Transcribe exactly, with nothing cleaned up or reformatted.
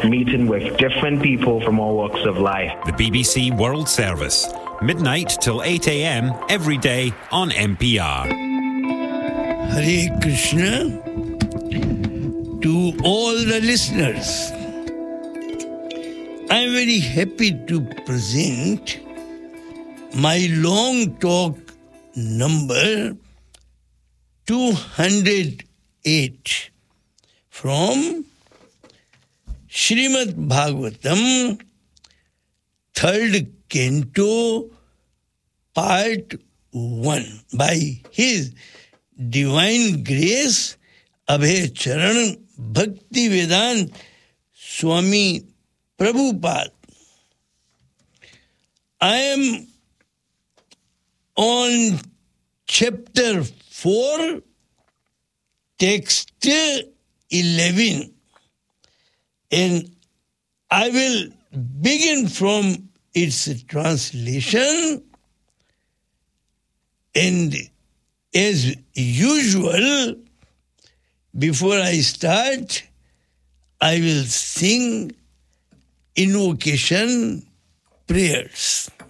meeting with different people from all walks of life. The B B C World Service, midnight till eight a.m. every day on N P R. Hare Krishna to all the listeners. I am very happy to present my long talk number two hundred eight from Srimad Bhagavatam, third canto, part one, by His Divine Grace, Abhay Charan Bhakti Vedant Swami Prabhupada. I am on chapter four, text eleven, and I will begin from its translation, and as usual, before I start, I will sing invocation prayers.